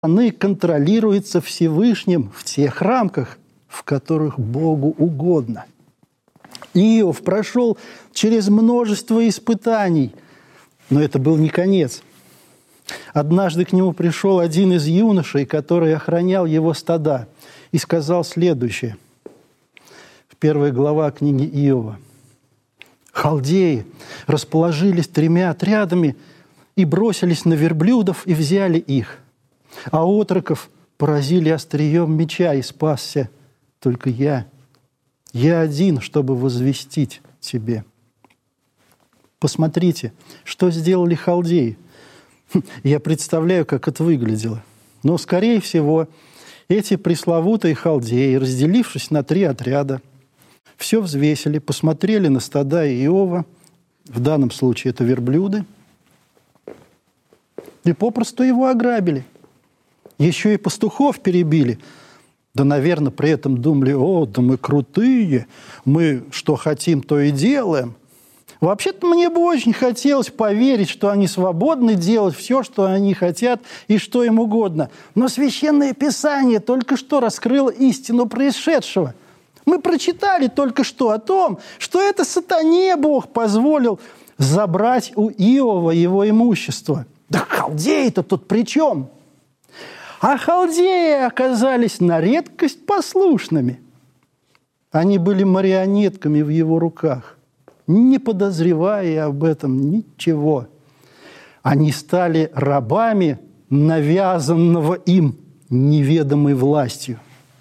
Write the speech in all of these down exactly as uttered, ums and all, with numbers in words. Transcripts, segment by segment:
стороны контролируется Всевышним в тех рамках, в которых Богу угодно. Иов прошел через множество испытаний, но это был не конец. Однажды к нему пришел один из юношей, который охранял его стада, и сказал следующее. Первая глава книги Иова. «Халдеи расположились тремя отрядами и бросились на верблюдов и взяли их, а отроков поразили острием меча, и спасся только я. Я один, чтобы возвестить тебе». Посмотрите, что сделали халдеи. Я представляю, как это выглядело. Но, скорее всего, эти пресловутые халдеи, разделившись на три отряда, все взвесили, посмотрели на стада Иова, в данном случае это верблюды, и попросту его ограбили. Еще и пастухов перебили. Да, наверное, при этом думали: о, да мы крутые, мы что хотим, то и делаем. Вообще-то мне бы очень хотелось поверить, что они свободны делать все, что они хотят и что им угодно. Но Священное Писание только что раскрыло истину происшедшего. Мы прочитали только что о том, что это сатане Бог позволил забрать у Иова его имущество. Да халдеи-то тут при чем? А халдеи оказались на редкость послушными. Они были марионетками в его руках, не подозревая об этом ничего. Они стали рабами навязанного им неведомой властью.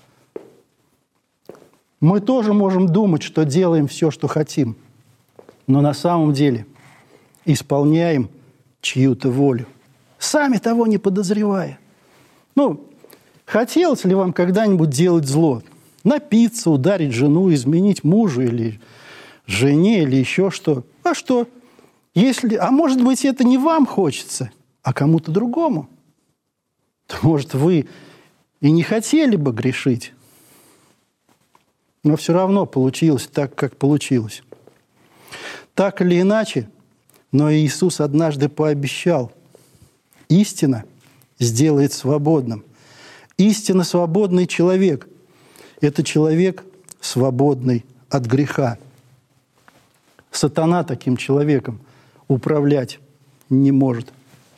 Мы тоже можем думать, что делаем все, что хотим, но на самом деле исполняем чью-то волю, сами того не подозревая. Ну, хотелось ли вам когда-нибудь делать зло? Напиться, ударить жену, изменить мужу или жене, или еще что? А что? Если, а может быть, это не вам хочется, а кому-то другому? То, может, вы и не хотели бы грешить, но все равно получилось так, как получилось. Так или иначе, но Иисус однажды пообещал: истина сделает свободным. Истинно свободный человек – это человек, свободный от греха. Сатана таким человеком управлять не может.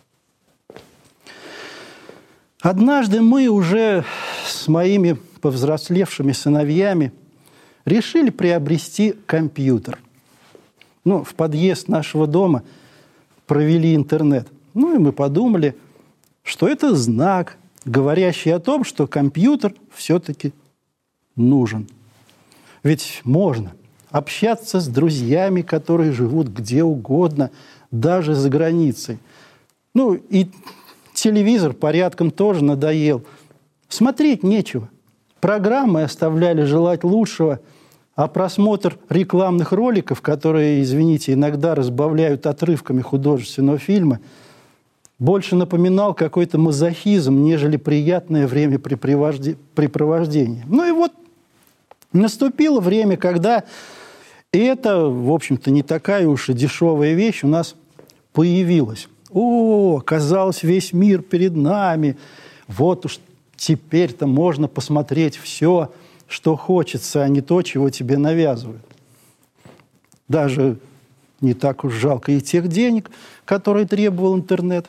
Однажды мы уже с моими повзрослевшими сыновьями решили приобрести компьютер. Ну, в подъезд нашего дома провели интернет. Ну, и мы подумали, что это знак, говорящий о том, что компьютер все-таки нужен. Ведь можно общаться с друзьями, которые живут где угодно, даже за границей. Ну, и телевизор порядком тоже надоел. Смотреть нечего. Программы оставляли желать лучшего, а просмотр рекламных роликов, которые, извините, иногда разбавляют отрывками художественного фильма, больше напоминал какой-то мазохизм, нежели приятное времяпрепровождение. Ну и вот наступило время, когда эта, в общем-то, не такая уж и дешевая вещь у нас появилась. О, казалось, весь мир перед нами. Вот уж теперь-то можно посмотреть все, что хочется, а не то, чего тебе навязывают. Даже не так уж жалко и тех денег, которые требовал интернет.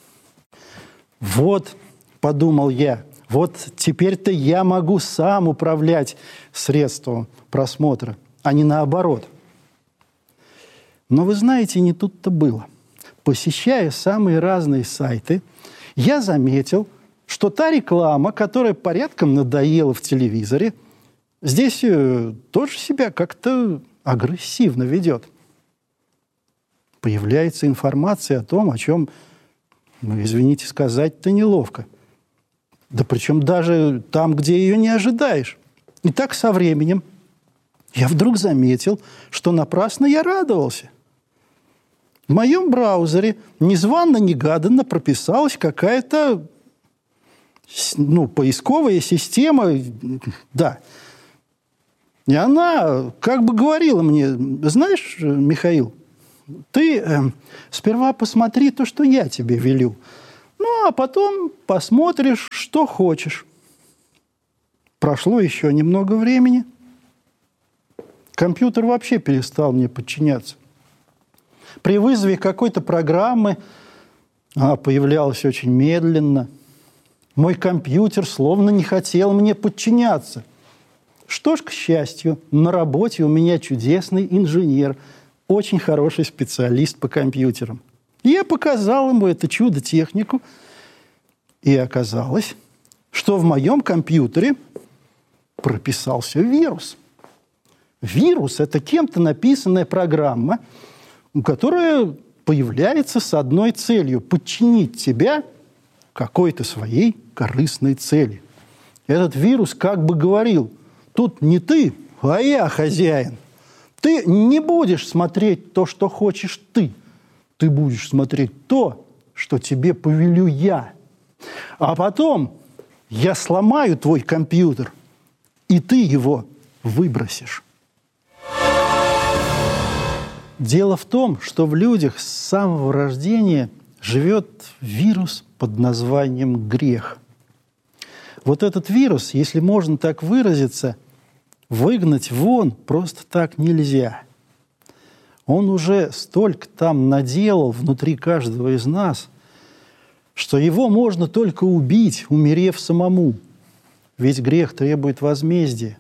Вот, подумал я, вот теперь-то я могу сам управлять средством просмотра, а не наоборот. Но вы знаете, не тут-то было. Посещая самые разные сайты, я заметил, что та реклама, которая порядком надоела в телевизоре, здесь тоже себя как-то агрессивно ведет. Появляется информация о том, о чем, ну, извините, сказать-то неловко. Да причем даже там, где ее не ожидаешь. И так со временем я вдруг заметил, что напрасно я радовался. В моем браузере незванно-негаданно прописалась какая-то, ну, поисковая система, да. И она как бы говорила мне: знаешь, Михаил, ты э, сперва посмотри то, что я тебе велю. Ну, а потом посмотришь, что хочешь. Прошло еще немного времени. Компьютер вообще перестал мне подчиняться. При вызове какой-то программы она появлялась очень медленно. Мой компьютер словно не хотел мне подчиняться. Что ж, к счастью, на работе у меня чудесный инженер, очень хороший специалист по компьютерам. Я показал ему это чудо-технику, и оказалось, что в моем компьютере прописался вирус. Вирус – это кем-то написанная программа, которая появляется с одной целью – подчинить тебя какой-то своей корыстной цели. Этот вирус как бы говорил: тут не ты, а я хозяин. Ты не будешь смотреть то, что хочешь ты. Ты будешь смотреть то, что тебе повелю я. А потом я сломаю твой компьютер, и ты его выбросишь. Дело в том, что в людях с самого рождения живет вирус под названием грех. Вот этот вирус, если можно так выразиться, выгнать вон просто так нельзя. Он уже столько там наделал внутри каждого из нас, что его можно только убить, умерев самому. Ведь грех требует возмездия.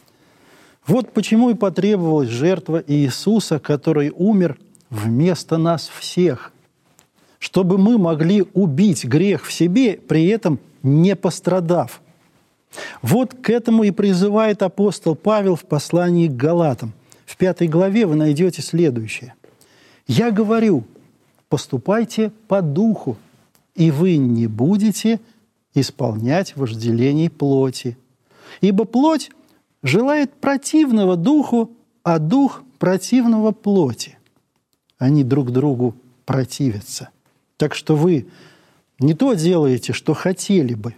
Вот почему и потребовалась жертва Иисуса, который умер вместо нас всех, чтобы мы могли убить грех в себе, при этом не пострадав. Вот к этому и призывает апостол Павел в послании к Галатам. В пятой главе вы найдете следующее. «Я говорю, поступайте по духу, и вы не будете исполнять вожделений плоти. Ибо плоть желает противного духу, а дух противного плоти. Они друг другу противятся. Так что вы не то делаете, что хотели бы.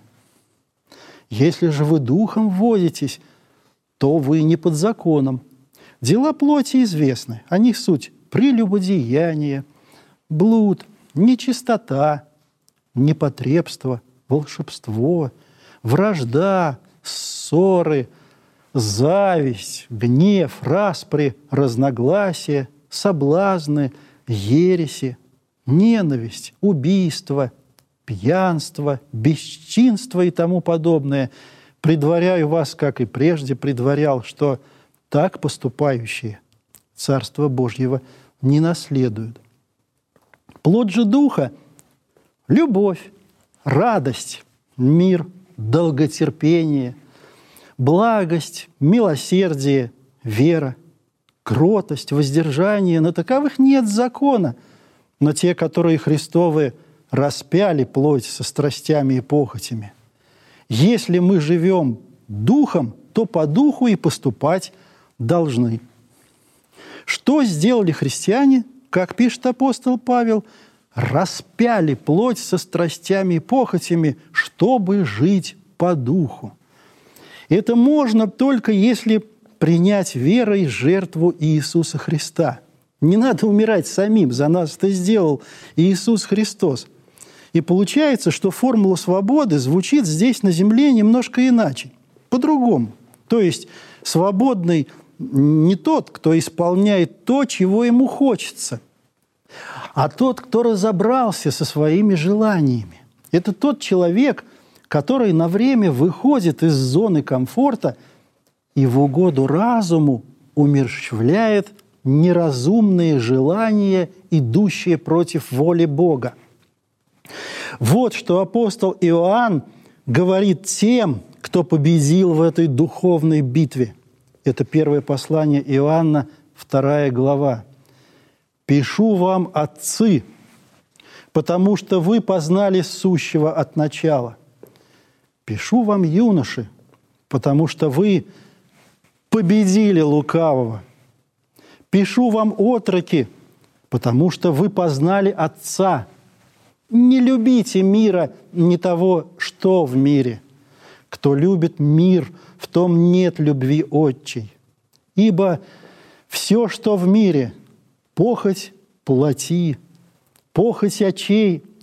Если же вы духом водитесь, то вы не под законом. Дела плоти известны. Они суть прелюбодеяние, блуд, нечистота, непотребство, волшебство, вражда, ссоры, зависть, гнев, распри, разногласия, соблазны, ереси, ненависть, убийство, пьянство, бесчинство и тому подобное. Предваряю вас, как и прежде предварял, что так поступающие Царство Божьего не наследуют. Плод же Духа – любовь, радость, мир, долготерпение, благость, милосердие, вера, кротость, воздержание. На таковых нет закона, но те, которые Христовы распяли плоть со страстями и похотями. Если мы живем духом, то по духу и поступать должны. Что сделали христиане? Как пишет апостол Павел, распяли плоть со страстями и похотями, чтобы жить по духу. Это можно только если принять верой жертву Иисуса Христа. Не надо умирать самим, за нас это сделал Иисус Христос. И получается, что формула свободы звучит здесь на земле немножко иначе, по-другому. То есть свободный не тот, кто исполняет то, чего ему хочется, а тот, кто разобрался со своими желаниями. Это тот человек, который на время выходит из зоны комфорта и в угоду разуму умерщвляет неразумные желания, идущие против воли Бога. Вот что апостол Иоанн говорит тем, кто победил в этой духовной битве. Это первое послание Иоанна, вторая глава. «Пишу вам, отцы, потому что вы познали сущего от начала. Пишу вам, юноши, потому что вы победили лукавого. Пишу вам, отроки, потому что вы познали Отца. Не любите мира, не того, что в мире. Кто любит мир, в том нет любви отчей. Ибо все, что в мире, похоть плоти, похоть очей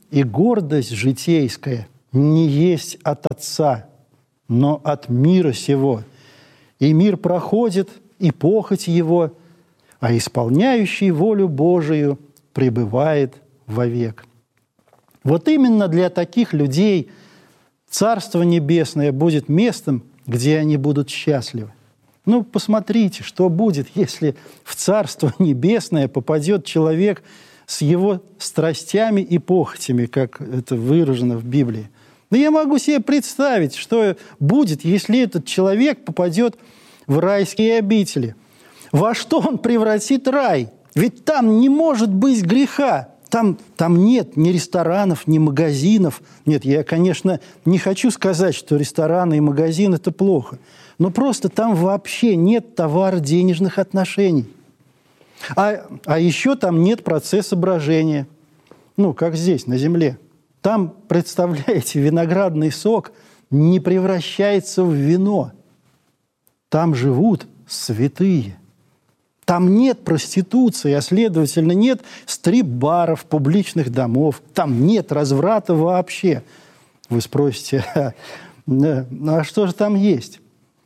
и гордость житейская не есть от Отца, но от мира сего. И мир проходит, и похоть его, а исполняющий волю Божию пребывает вовек». Вот именно для таких людей Царство Небесное будет местом, где они будут счастливы. Ну, посмотрите, что будет, если в Царство Небесное попадет человек с его страстями и похотями, как это выражено в Библии. Но я могу себе представить, что будет, если этот человек попадет в райские обители. Во что он превратит рай? Ведь там не может быть греха. Там, там нет ни ресторанов, ни магазинов. Нет, я, конечно, не хочу сказать, что рестораны и магазин – это плохо. Но просто там вообще нет товаро-денежных отношений. А, а еще там нет процесса брожения. Ну, как здесь, на земле. Там, представляете, виноградный сок не превращается в вино. Там живут святые. Там нет проституции, а, следовательно, нет стрип-баров, публичных домов. Там нет разврата вообще. Вы спросите, а, а что же там есть?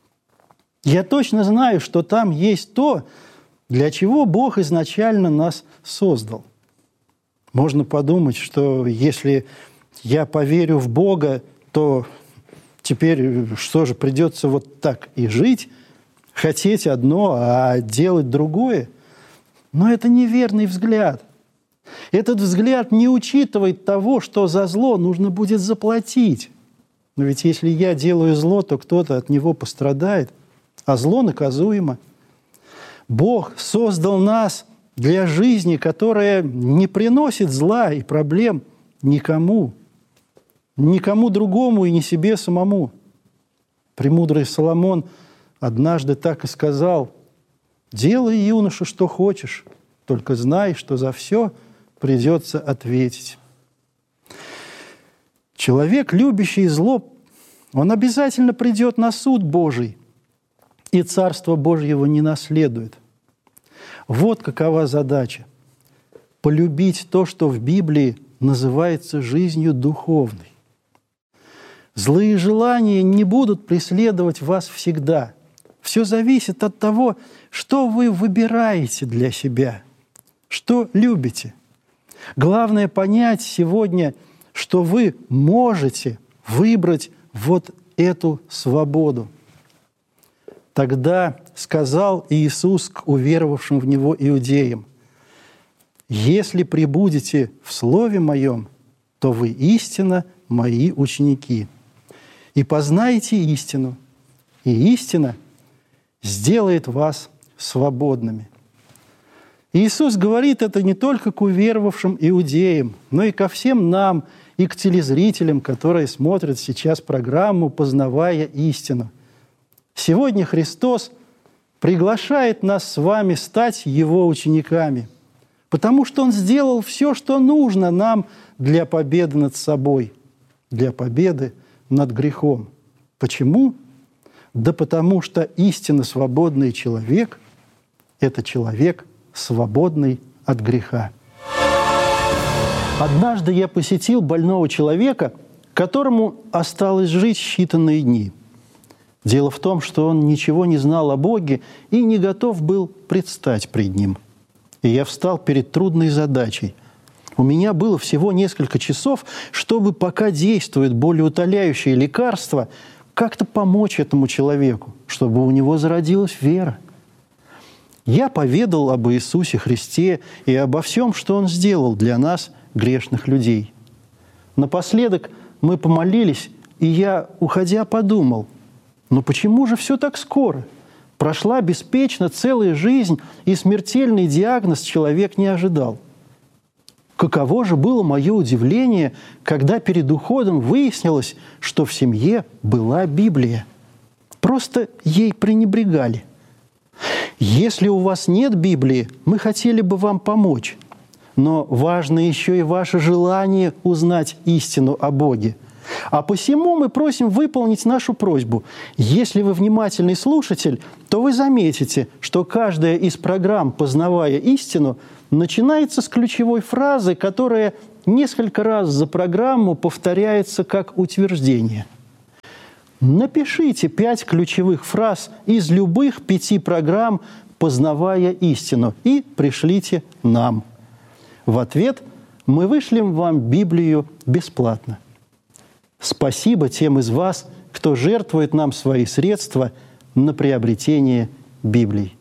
Я точно знаю, что там есть то, для чего Бог изначально нас создал. Можно подумать, что если я поверю в Бога, то теперь что же, придется вот так и жить, хотеть одно, а делать другое? Но это неверный взгляд. Этот взгляд не учитывает того, что за зло нужно будет заплатить. Но ведь если я делаю зло, то кто-то от него пострадает, а зло наказуемо. Бог создал нас для жизни, которая не приносит зла и проблем никому, никому другому и не себе самому. Премудрый Соломон однажды так и сказал: «Делай, юноша, что хочешь, только знай, что за все придется ответить». Человек, любящий зло, он обязательно придет на суд Божий, и Царство Божьего не наследует. Вот какова задача – полюбить то, что в Библии называется жизнью духовной. Злые желания не будут преследовать вас всегда. Все зависит от того, что вы выбираете для себя, что любите. Главное понять сегодня, что вы можете выбрать вот эту свободу. Тогда сказал Иисус к уверовавшим в Него иудеям: «Если пребудете в Слове Моем, то вы истинно Мои ученики, и познаете истину, и истина сделает вас свободными». Иисус говорит это не только к уверовавшим иудеям, но и ко всем нам, и к телезрителям, которые смотрят сейчас программу «Познавая истину». Сегодня Христос приглашает нас с вами стать Его учениками, потому что Он сделал все, что нужно нам для победы над собой, для победы над грехом. Почему? Да потому что истинно свободный человек – это человек, свободный от греха. Однажды я посетил больного человека, которому осталось жить считанные дни. Дело в том, что он ничего не знал о Боге и не готов был предстать пред Ним. И я встал перед трудной задачей. У меня было всего несколько часов, чтобы, пока действует болеутоляющее лекарство, как-то помочь этому человеку, чтобы у него зародилась вера. Я поведал об Иисусе Христе и обо всем, что Он сделал для нас, грешных людей. Напоследок мы помолились, и я, уходя, подумал: но почему же все так скоро? Прошла беспечно целая жизнь, и смертельный диагноз человек не ожидал. Каково же было мое удивление, когда перед уходом выяснилось, что в семье была Библия. Просто ей пренебрегали. Если у вас нет Библии, мы хотели бы вам помочь. Но важно еще и ваше желание узнать истину о Боге. А посему мы просим выполнить нашу просьбу. Если вы внимательный слушатель, то вы заметите, что каждая из программ «Познавая истину» начинается с ключевой фразы, которая несколько раз за программу повторяется как утверждение. Напишите пять ключевых фраз из любых пяти программ «Познавая истину» и пришлите нам. В ответ мы вышлем вам Библию бесплатно. Спасибо тем из вас, кто жертвует нам свои средства на приобретение Библии.